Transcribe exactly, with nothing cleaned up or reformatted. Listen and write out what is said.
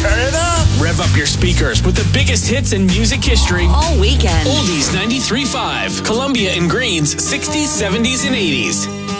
Turn it up. Rev up your speakers with the biggest hits in music history. All weekend. Oldies ninety-three point five. Columbia and Greens, sixties, seventies, and eighties.